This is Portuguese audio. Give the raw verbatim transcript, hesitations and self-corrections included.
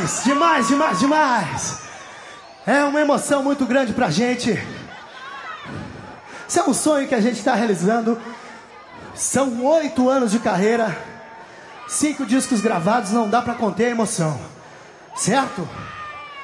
Demais, demais, demais, demais. É uma emoção muito grande pra gente. Isso é um sonho que a gente está realizando. São oito anos de carreira, cinco discos gravados, não dá pra conter a emoção, certo?